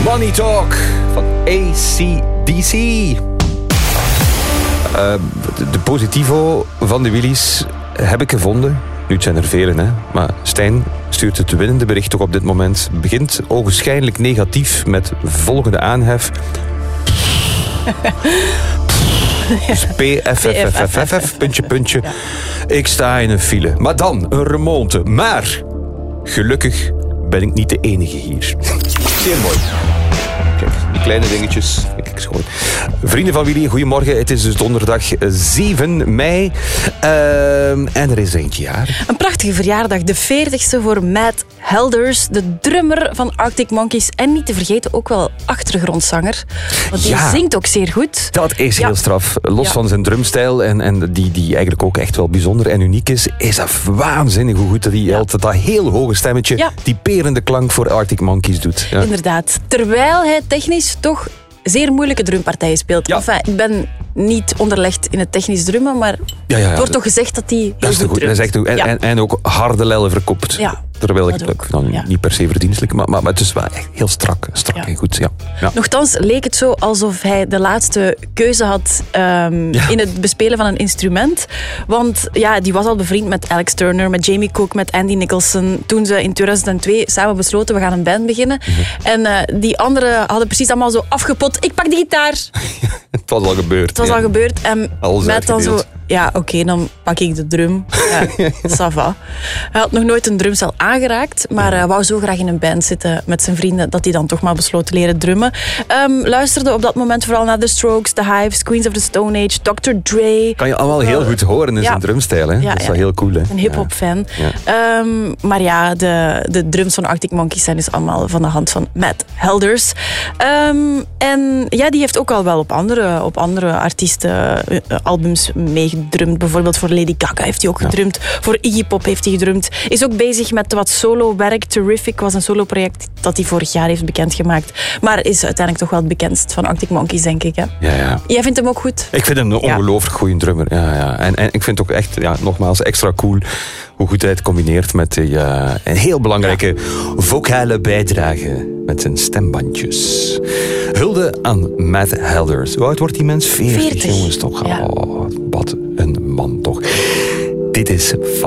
Money Talk van AC/DC. De positivo van de Willys heb ik gevonden. Nu, het zijn er velen, hè. Maar Stijn stuurt het winnende bericht toch op dit moment. Begint ogenschijnlijk negatief met volgende aanhef. Dus PFFFFF, puntje. Ja. Ik sta in een file. Maar dan een remonte. Maar gelukkig ben ik niet de enige hier. Zeer mooi. Kijk, die kleine dingetjes. Kijk, schoon. Vrienden van Willy, goedemorgen. Het is dus donderdag 7 mei. En er is eentje jaar. Een prachtige verjaardag. De 40ste voor Matt Helders, de drummer van Arctic Monkeys. En niet te vergeten ook wel achtergrondzanger. Want die zingt ook zeer goed. Dat is heel straf. Los van zijn drumstijl en die eigenlijk ook echt wel bijzonder en uniek is dat waanzinnig hoe goed dat hij altijd dat heel hoge stemmetje, die perende klank voor Arctic Monkeys doet. Ja. Inderdaad. Terwijl hij technisch toch zeer moeilijke drumpartijen speelt. Ja. Enfin, ik ben niet onderlegd in het technisch drummen, maar het wordt toch gezegd dat hij heel goed drumt. Dat is echt goed. En ook harde lellen verkopt. Ja. Terwijl ik dan niet per se verdienstelijk, maar het is wel echt heel strak en goed. Ja. Nochtans leek het zo alsof hij de laatste keuze had in het bespelen van een instrument. Want die was al bevriend met Alex Turner, met Jamie Cook, met Andy Nicholson. Toen ze in 2002 samen besloten, we gaan een band beginnen. En die anderen hadden precies allemaal zo afgepot. Ik pak de gitaar. Het was al gebeurd. Het was al gebeurd. En met dan zo... Ja, oké, dan pak ik de drum. Ja, ça va. Hij had nog nooit een drumstel aangeraakt, maar wou zo graag in een band zitten met zijn vrienden dat hij dan toch maar besloot te leren drummen. Luisterde op dat moment vooral naar The Strokes, The Hives, Queens of the Stone Age, Dr. Dre. Kan je allemaal heel goed horen in zijn drumstijl, hè? Ja, dat is wel heel cool, hè? Een hip-hop fan. Ja. Maar de drums van Arctic Monkeys zijn dus allemaal van de hand van Matt Helders. En die heeft ook al wel op andere artiesten albums meegedrumt. Bijvoorbeeld voor Lady Gaga heeft hij ook gedrumd. Voor Iggy Pop heeft hij gedrumd. Is ook bezig met wat solo-werk. Terrific was een solo-project dat hij vorig jaar heeft bekendgemaakt. Maar is uiteindelijk toch wel het bekendst van Arctic Monkeys, denk ik. Hè? Ja. Jij vindt hem ook goed? Ik vind hem een ongelooflijk goede drummer. Ja. En ik vind het ook echt, nogmaals, extra cool hoe goed hij het combineert met een heel belangrijke vocale bijdrage met zijn stembandjes. Hulde aan Matt Helders. Hoe oud wordt die mens? 40. Jongens, toch? Ja. Oh, wat een man toch. Dit is